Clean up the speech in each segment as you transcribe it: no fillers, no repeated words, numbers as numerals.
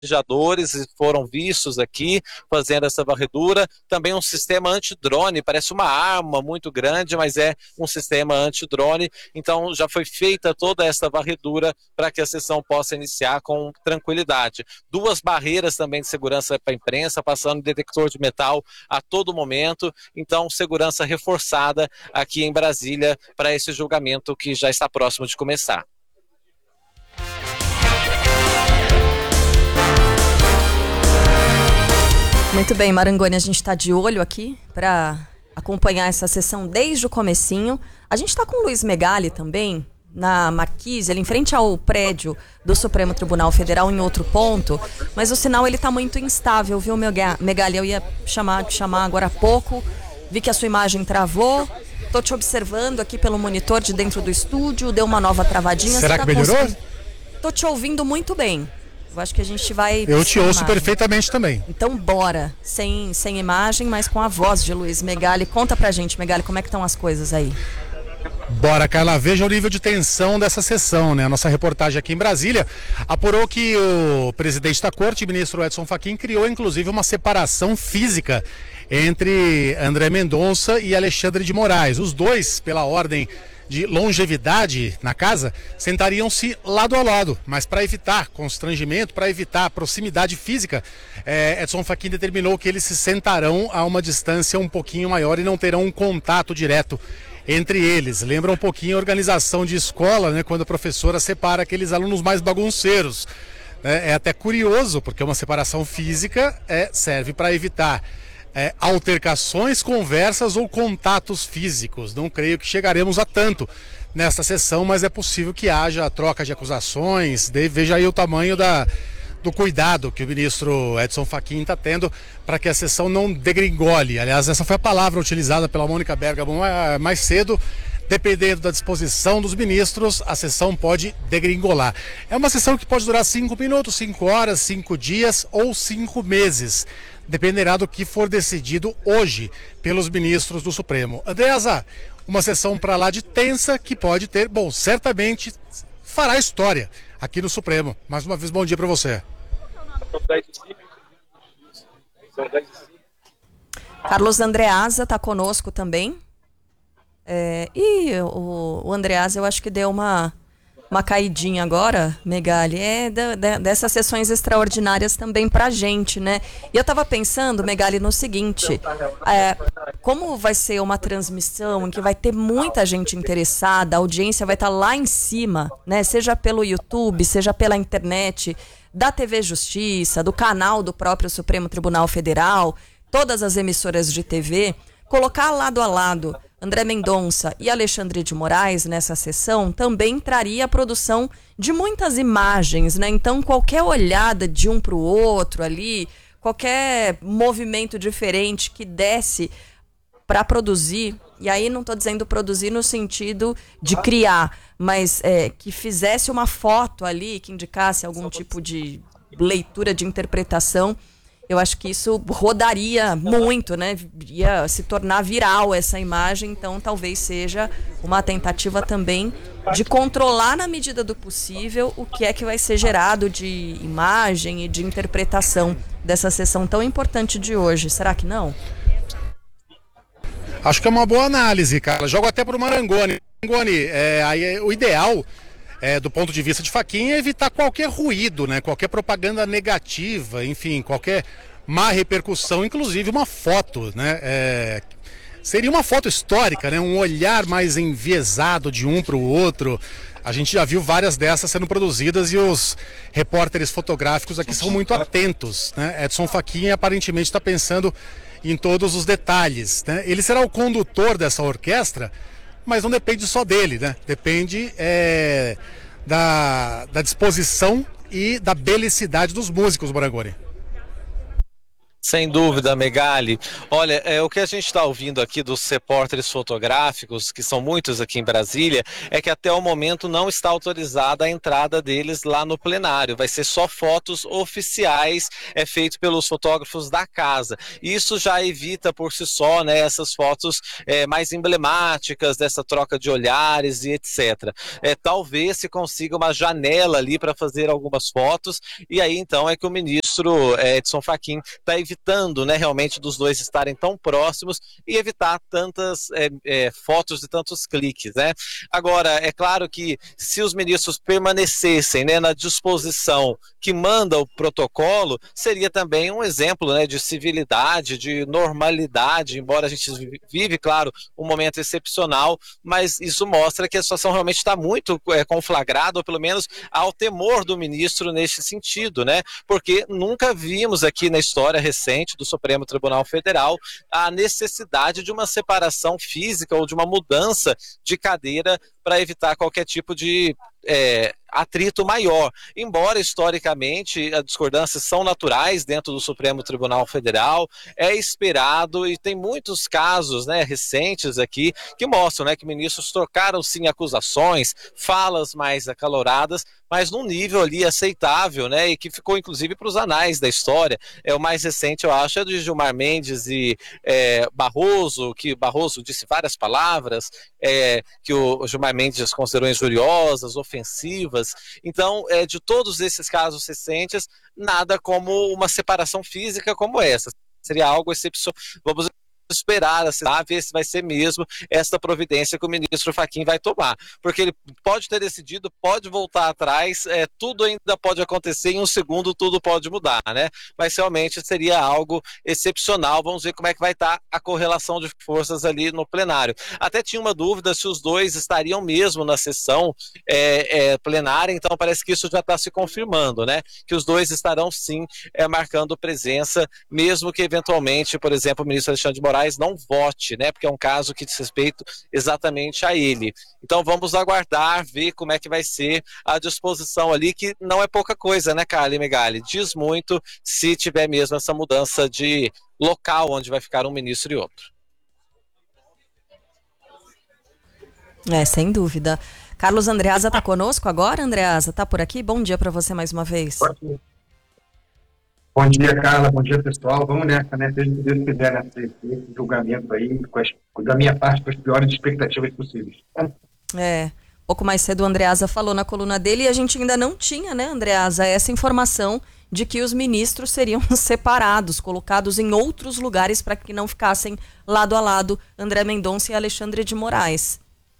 farejadores foram vistos aqui fazendo essa varredura. Também um sistema anti-drone, parece uma arma muito grande, mas é um sistema anti-drone. Então já foi feita toda essa varredura para que a sessão possa iniciar com tranquilidade. 2 barreiras também de segurança para a imprensa, passando detector de metal a todo momento. Então, segurança reforçada aqui em Brasília para esse julgamento que já está próximo de começar. Muito bem, Marangoni, a gente está de olho aqui para acompanhar essa sessão desde o comecinho. A gente está com o Luiz Megali também, na Marquise, ele em frente ao prédio do Supremo Tribunal Federal, em outro ponto, mas o sinal ele está muito instável, viu, Megali? Eu ia chamar agora há pouco, vi que a sua imagem travou, tô te observando aqui pelo monitor de dentro do estúdio, deu uma nova travadinha. Será que melhorou? Tô te ouvindo muito bem. Eu acho que a gente vai... Eu te ouço perfeitamente também. Então bora, sem imagem, mas com a voz de Luiz Megali. Conta pra gente, Megali, como é que estão as coisas aí? Bora, Carla, veja o nível de tensão dessa sessão, né? A nossa reportagem aqui em Brasília apurou que o presidente da corte, o ministro Edson Fachin, criou inclusive uma separação física entre André Mendonça e Alexandre de Moraes. Os dois, pela ordem de longevidade na casa, sentariam-se lado a lado, mas para evitar constrangimento, para evitar proximidade física, Edson Fachin determinou que eles se sentarão a uma distância um pouquinho maior e não terão um contato direto entre eles. Lembra um pouquinho a organização de escola, né, quando a professora separa aqueles alunos mais bagunceiros. É até curioso, porque uma separação física serve para evitar altercações, conversas ou contatos físicos. Não creio que chegaremos a tanto nesta sessão, mas é possível que haja troca de acusações. Veja aí o tamanho do cuidado que o ministro Edson Fachin está tendo para que a sessão não degringole. Aliás, essa foi a palavra utilizada pela Mônica Bergamo mais cedo. Dependendo da disposição dos ministros, a sessão pode degringolar. É uma sessão que pode durar 5 minutos, 5 horas, 5 dias ou 5 meses. Dependerá do que for decidido hoje pelos ministros do Supremo. Andreasa, uma sessão para lá de tensa que pode ter, certamente fará história aqui no Supremo. Mais uma vez, bom dia para você. Carlos Andreasa está conosco também. E o Andreasa, eu acho que deu uma caidinha agora, Megali, dessas sessões extraordinárias também pra gente, né? E eu tava pensando, Megali, no seguinte, como vai ser uma transmissão em que vai ter muita gente interessada, a audiência vai estar lá em cima, né? Seja pelo YouTube, seja pela internet, da TV Justiça, do canal do próprio Supremo Tribunal Federal, todas as emissoras de TV, colocar lado a lado André Mendonça e Alexandre de Moraes nessa sessão também traria a produção de muitas imagens, né? Então qualquer olhada de um para o outro ali, qualquer movimento diferente que desse para produzir, e aí não estou dizendo produzir no sentido de criar, mas que fizesse uma foto ali, que indicasse algum tipo de leitura, de interpretação. Eu acho que isso rodaria muito, né? Ia se tornar viral essa imagem, então talvez seja uma tentativa também de controlar na medida do possível o que é que vai ser gerado de imagem e de interpretação dessa sessão tão importante de hoje. Será que não? Acho que é uma boa análise, cara. Jogo até para o Marangoni. Marangoni, o ideal... do ponto de vista de Fachin, é evitar qualquer ruído, né? Qualquer propaganda negativa, enfim, qualquer má repercussão, inclusive uma foto, né? Seria uma foto histórica, né? Um olhar mais enviesado de um para o outro. A gente já viu várias dessas sendo produzidas e os repórteres fotográficos aqui são muito atentos, né? Edson Fachin aparentemente está pensando em todos os detalhes, né? Ele será o condutor dessa orquestra, mas não depende só dele, né? Depende da disposição e da belicidade dos músicos, Marangoni. Sem dúvida, Megali. Olha, o que a gente está ouvindo aqui dos repórteres fotográficos, que são muitos aqui em Brasília, é que até o momento não está autorizada a entrada deles lá no plenário. Vai ser só fotos oficiais, feito pelos fotógrafos da casa. Isso já evita por si só, né, essas fotos mais emblemáticas dessa troca de olhares e etc. Talvez se consiga uma janela ali para fazer algumas fotos, e aí então é que o ministro Edson Fachin está evitando, né, realmente dos dois estarem tão próximos e evitar tantas fotos e tantos cliques, né? Agora, é claro que se os ministros permanecessem, né, na disposição que manda o protocolo, seria também um exemplo, né, de civilidade, de normalidade, embora a gente vive, claro, um momento excepcional, mas isso mostra que a situação realmente está muito conflagrada, ou pelo menos há o temor do ministro neste sentido, né? Porque nunca vimos aqui na história recente do Supremo Tribunal Federal a necessidade de uma separação física ou de uma mudança de cadeira para evitar qualquer tipo de atrito maior, embora historicamente as discordâncias são naturais dentro do Supremo Tribunal Federal, é esperado, e tem muitos casos, né, recentes aqui que mostram, né, que ministros trocaram sim acusações, falas mais acaloradas, mas num nível ali aceitável, né, e que ficou inclusive para os anais da história. O mais recente, eu acho, é do Gilmar Mendes e Barroso, que Barroso disse várias palavras que o Gilmar Mendes considerou injuriosas, ofensivas. Então, de todos esses casos recentes, nada como uma separação física como essa. Seria algo excepcional. Vamos esperar, assim, ver se vai ser mesmo essa providência que o ministro Fachin vai tomar, porque ele pode ter decidido, pode voltar atrás, tudo ainda pode acontecer, em um segundo tudo pode mudar, né? Mas realmente seria algo excepcional. Vamos ver como é que vai estar a correlação de forças ali no plenário. Até tinha uma dúvida se os dois estariam mesmo na sessão plenária, então parece que isso já está se confirmando, né? Que os dois estarão sim marcando presença, mesmo que eventualmente, por exemplo, o ministro Alexandre de Moraes não vote, né? Porque é um caso que diz respeito exatamente a ele. Então vamos aguardar, ver como é que vai ser a disposição ali, que não é pouca coisa, né, Carla e Megali? Diz muito se tiver mesmo essa mudança de local onde vai ficar um ministro e outro. Sem dúvida. Carlos Andreasa está conosco agora, Andreasa? Está por aqui? Bom dia para você mais uma vez. Bom dia, Carla. Bom dia, pessoal. Vamos nessa, né? Seja o que Deus quiser nesse julgamento aí, da minha parte, com as piores expectativas possíveis. Pouco mais cedo o Andreasa falou na coluna dele, e a gente ainda não tinha, né, Andreasa, essa informação de que os ministros seriam separados, colocados em outros lugares para que não ficassem lado a lado André Mendonça e Alexandre de Moraes.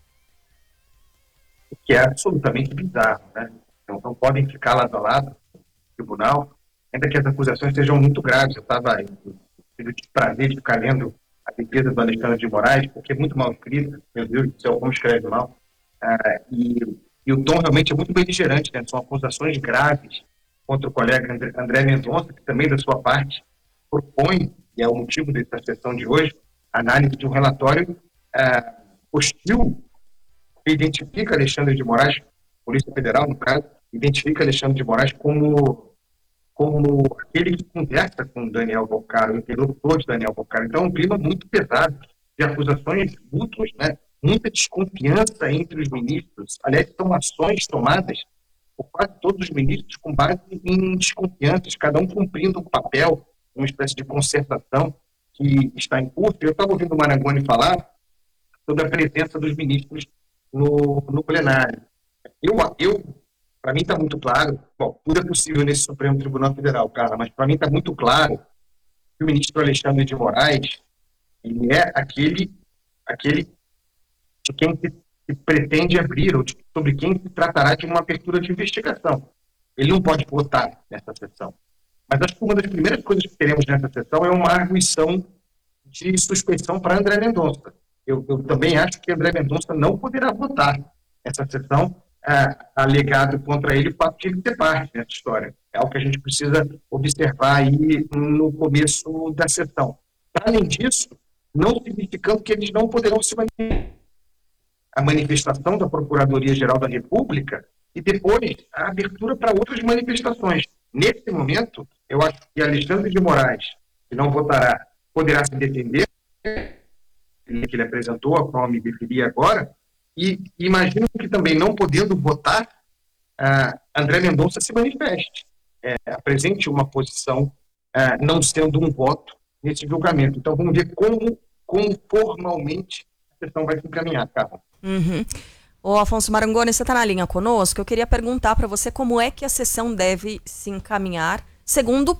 O que é absolutamente bizarro, né? Então, não podem ficar lado a lado no tribunal, ainda que as acusações sejam muito graves. Eu tive o prazer de ficar lendo a defesa do Alexandre de Moraes, porque é muito mal escrita. Meu Deus do céu, como escreve mal. E o tom realmente é muito beligerante, né? São acusações graves contra o colega André Mendonça, que também, da sua parte, propõe, e é o motivo dessa sessão de hoje, a análise de um relatório hostil que identifica Alexandre de Moraes, Polícia Federal, no caso, identifica Alexandre de Moraes como aquele que conversa com Daniel Boccaro, o interlocutor de Daniel Boccaro. Então, é um clima muito pesado de acusações mútuas, né? Muita desconfiança entre os ministros. Aliás, são ações tomadas por quase todos os ministros com base em desconfianças, cada um cumprindo um papel, uma espécie de concertação que está em curso. Eu estava ouvindo o Marangoni falar sobre a presença dos ministros no plenário. Para mim está muito claro, tudo é possível nesse Supremo Tribunal Federal, cara, mas para mim está muito claro que o ministro Alexandre de Moraes, ele é aquele de quem se pretende abrir, ou sobre quem se tratará de uma abertura de investigação. Ele não pode votar nessa sessão. Mas acho que uma das primeiras coisas que teremos nessa sessão é uma arguição de suspeição para André Mendonça. Eu também acho que André Mendonça não poderá votar nessa sessão, alegado contra ele o fato de ele ter parte nessa história. É algo que a gente precisa observar aí no começo da sessão. Além disso, não significando que eles não poderão se manifestar. A manifestação da Procuradoria-Geral da República e depois a abertura para outras manifestações. Nesse momento, eu acho que Alexandre de Moraes Se não votará, poderá se defender, que ele apresentou, a qual me referi agora, e imagino que também, não podendo votar, André Mendonça se manifeste, apresente uma posição, não sendo um voto nesse julgamento. Então, vamos ver como formalmente a questão vai se encaminhar, Carla. Uhum. Ô, Afonso Marangoni, você está na linha conosco? Eu queria perguntar para você como é que a sessão deve se encaminhar, segundo